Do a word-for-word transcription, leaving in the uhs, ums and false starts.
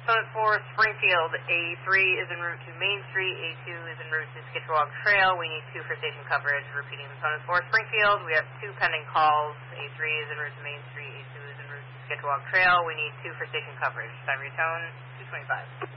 Sonus four, Springfield, A three is en route to Main Street, A two is en route to Skitchwalk Trail. We need two for station coverage. Repeating the Sonus four, Springfield, we have two pending calls. A three is en route to Main Street, A two is en route to Skitchwalk Trail. We need two for station coverage. Time your tone, two twenty-five.